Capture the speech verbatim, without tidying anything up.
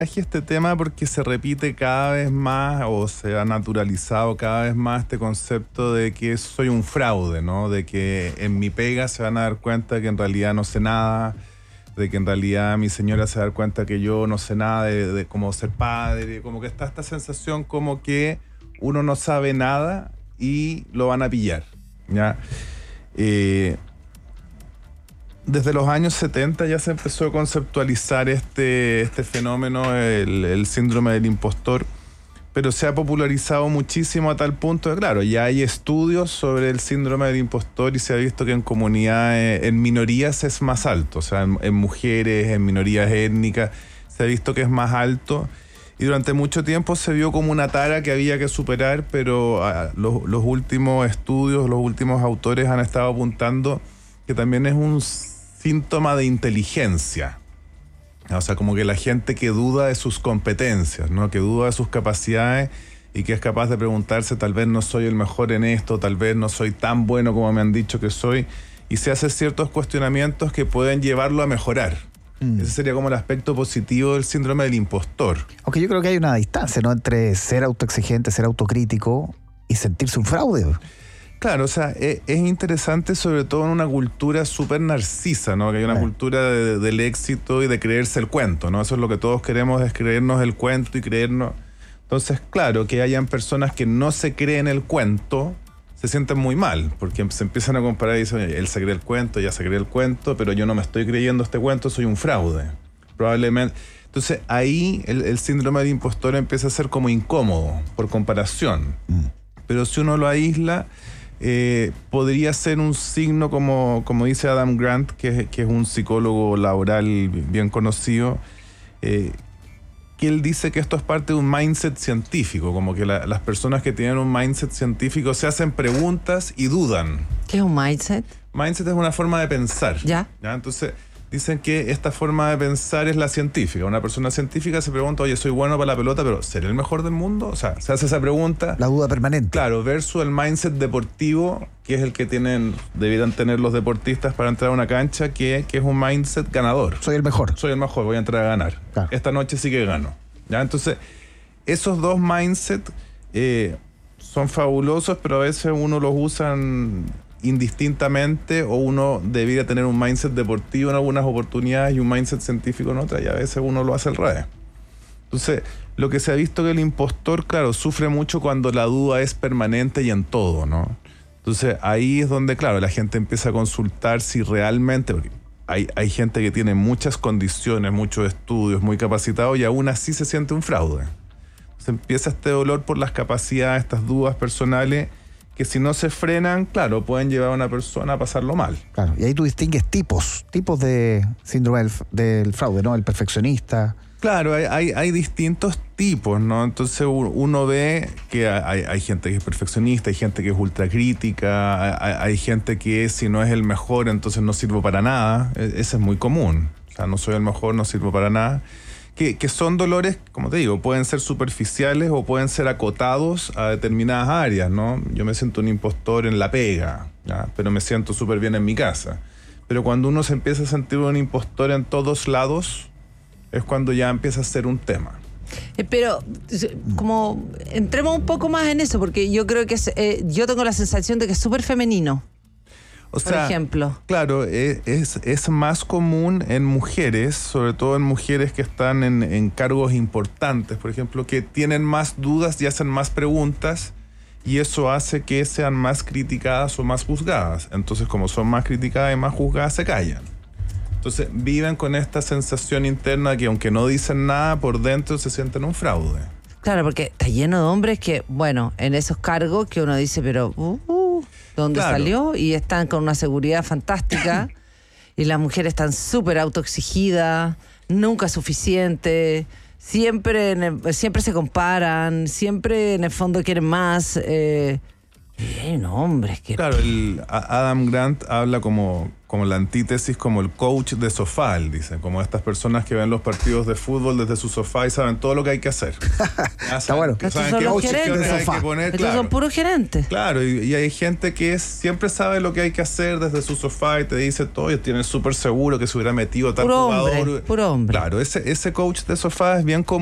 Es que este tema, porque se repite cada vez más o se ha naturalizado cada vez más este concepto de que soy un fraude, ¿no? De que en mi pega se van a dar cuenta de que en realidad no sé nada, de que en realidad mi señora se va a dar cuenta que yo no sé nada de, de cómo ser padre, como que está esta sensación como que uno no sabe nada y lo van a pillar, ¿ya? Eh, Desde los años setenta ya se empezó a conceptualizar este, este fenómeno, el, el síndrome del impostor, pero se ha popularizado muchísimo a tal punto de, claro, ya hay estudios sobre el síndrome del impostor y se ha visto que en comunidades, en minorías es más alto, o sea, en, en mujeres, en minorías étnicas, se ha visto que es más alto y durante mucho tiempo se vio como una tara que había que superar, pero ah, los, los últimos estudios, los últimos autores han estado apuntando que también es un síntoma de inteligencia. O sea, como que la gente que duda de sus competencias, ¿no? Que duda de sus capacidades y que es capaz de preguntarse, tal vez no soy el mejor en esto, tal vez no soy tan bueno como me han dicho que soy, y se hace ciertos cuestionamientos que pueden llevarlo a mejorar. Mm. Ese sería como el aspecto positivo del síndrome del impostor. Aunque yo creo que hay una distancia, ¿no? Entre ser autoexigente, ser autocrítico y sentirse un fraude. Claro, o sea, es, es interesante sobre todo en una cultura súper narcisa, ¿no? Que hay una sí. cultura de, del éxito y de creerse el cuento, ¿no? Eso es lo que todos queremos, es creernos el cuento y creernos... Entonces, claro, que hayan personas que no se creen el cuento, se sienten muy mal, porque se empiezan a comparar y dicen, oye, él se cree el cuento, ya se cree el cuento, pero yo no me estoy creyendo este cuento, soy un fraude. Probablemente... Entonces, ahí el, el síndrome del impostor empieza a ser como incómodo, por comparación. Mm. Pero si uno lo aísla... Eh, podría ser un signo como, como dice Adam Grant, que, que es un psicólogo laboral bien conocido, eh, que él dice que esto es parte de un mindset científico, como que la, las personas que tienen un mindset científico se hacen preguntas y dudan. ¿Qué es un mindset? Mindset es una forma de pensar. ¿Ya? ¿Ya? Entonces dicen que esta forma de pensar es la científica. Una persona científica se pregunta, oye, soy bueno para la pelota, pero ¿seré el mejor del mundo? O sea, se hace esa pregunta. La duda permanente. Claro, versus el mindset deportivo, que es el que tienen, debieran tener los deportistas para entrar a una cancha, que, que es un mindset ganador. Soy el mejor. Soy el mejor, voy a entrar a ganar. Claro. Esta noche sí que gano. ¿Ya? Entonces, esos dos mindsets eh, son fabulosos, pero a veces uno los usa indistintamente, o uno debería tener un mindset deportivo en algunas oportunidades y un mindset científico en otras, y a veces uno lo hace al revés. Entonces, lo que se ha visto que el impostor, claro, sufre mucho cuando la duda es permanente y en todo, ¿no? Entonces, ahí es donde, claro, la gente empieza a consultar si realmente, porque hay, hay gente que tiene muchas condiciones, muchos estudios, muy capacitado, y aún así se siente un fraude. Entonces empieza este dolor por las capacidades, estas dudas personales, que si no se frenan, claro, pueden llevar a una persona a pasarlo mal. Claro, y ahí tú distingues tipos, tipos de síndrome del, del fraude, ¿no? El perfeccionista. Claro, hay, hay, hay distintos tipos, ¿no? Entonces uno ve que hay, hay gente que es perfeccionista, hay gente que es ultracrítica, hay, hay gente que si no es el mejor, entonces no sirvo para nada. Ese es muy común. O sea, no soy el mejor, no sirvo para nada. Que, que son dolores, como te digo, pueden ser superficiales o pueden ser acotados a determinadas áreas, ¿no? Yo me siento un impostor en la pega, ¿ya? Pero me siento súper bien en mi casa. Pero cuando uno se empieza a sentir un impostor en todos lados, es cuando ya empieza a ser un tema. Eh, pero, como, entremos un poco más en eso, porque yo creo que es, eh, yo tengo la sensación de que es súper femenino. O sea, por ejemplo. Claro, es, es, es más común en mujeres, sobre todo en mujeres que están en, en cargos importantes, por ejemplo, que tienen más dudas y hacen más preguntas, y eso hace que sean más criticadas o más juzgadas. Entonces, como son más criticadas y más juzgadas, se callan. Entonces, viven con esta sensación interna que, aunque no dicen nada, por dentro se sienten un fraude. Claro, porque está lleno de hombres que, bueno, en esos cargos que uno dice, pero... Uh, uh, ¿dónde claro. salió? Y están con una seguridad fantástica y las mujeres están súper autoexigidas, nunca suficiente, siempre, en el, siempre se comparan, siempre en el fondo quieren más. Eh, bien, hombres que... Claro, el Adam Grant habla como, como la antítesis, como el coach de sofá, él dice, como estas personas que ven los partidos de fútbol desde su sofá y saben todo lo que hay que hacer. Ya Está bueno. que Estos saben son qué los posiciones gerentes. hay que poner, Estos claro. son puros gerentes. Claro, y, y hay gente que es, siempre sabe lo que hay que hacer desde su sofá y te dice todo, y tiene súper seguro que se hubiera metido tal Puro jugador. hombre, puro hombre. Claro, ese, ese coach de sofá es bien común.